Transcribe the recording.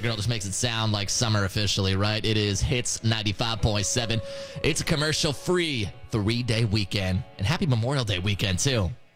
girl just makes it sound like summer officially, right? It is Hits 95.7. It's a commercial-free 3-day weekend. And happy Memorial Day weekend, too.